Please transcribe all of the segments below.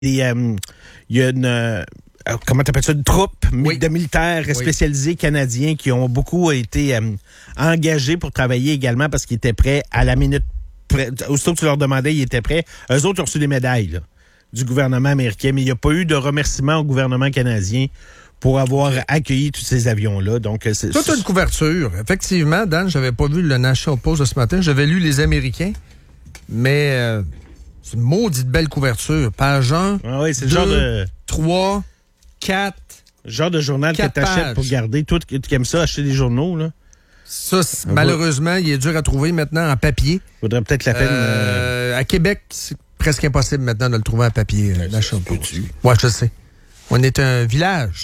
il y a une... comment t'appelles ça? Une troupe de militaires spécialisés canadiens qui ont beaucoup été engagés pour travailler également parce qu'ils étaient prêts à la minute. Aussitôt que tu leur demandais, ils étaient prêts. Eux autres ont reçu des médailles là, du gouvernement américain, mais il n'y a pas eu de remerciement au gouvernement canadien pour avoir accueilli tous ces avions-là. Donc, c'est toute une couverture. Effectivement, Dan, j'avais pas vu le National Post de ce matin. J'avais lu les Américains, mais c'est une maudite belle couverture. Page 1, ah oui, c'est 2, le genre de 3, 4. Genre de journal que tu achètes pour garder. Toi, tu aimes ça, acheter des journaux, là? Ça, malheureusement, il est dur à trouver maintenant en papier. Faudrait peut-être la peine... À Québec, c'est presque impossible maintenant de le trouver en papier. Ouais, je sais. On est un village.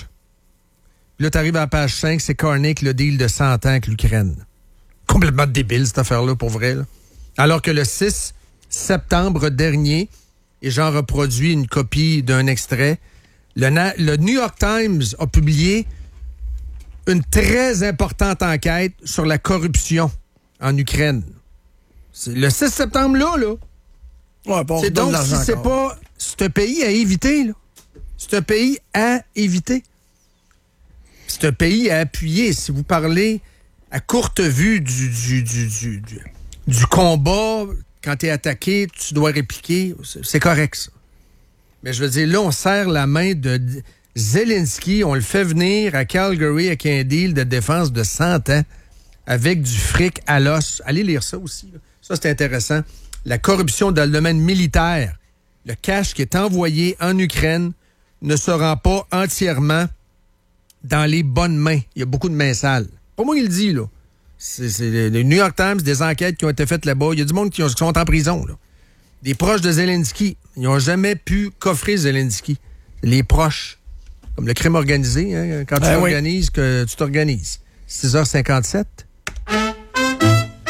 Là, t'arrives à la page 5, c'est Carnick, le deal de 100 ans avec l'Ukraine. Complètement débile, cette affaire-là, pour vrai. Là. Alors que le 6 septembre dernier, et j'en reproduis une copie d'un extrait, le New York Times a publié une très importante enquête sur la corruption en Ukraine. C'est le 6 septembre, là. Ouais, bon, c'est donc, si c'est pas... C'est un pays à éviter, là. C'est un pays à éviter. C'est un pays à appuyer. Si vous parlez à courte vue du combat, quand t'es attaqué, tu dois répliquer, c'est correct, ça. Mais je veux dire, là, on serre la main de Zelensky, on le fait venir à Calgary avec un deal de défense de 100 ans avec du fric à l'os. Allez lire ça aussi. Là. Ça, c'est intéressant. La corruption dans le domaine militaire, le cash qui est envoyé en Ukraine ne se rend pas entièrement dans les bonnes mains. Il y a beaucoup de mains sales. Pas moi qui le dis, là. C'est le New York Times, des enquêtes qui ont été faites là-bas. Il y a du monde qui sont en prison, là. Des proches de Zelensky. Ils n'ont jamais pu coffrer Zelensky. Les proches. Comme le crime organisé, hein, quand tu t'organises, que tu t'organises. 6h57.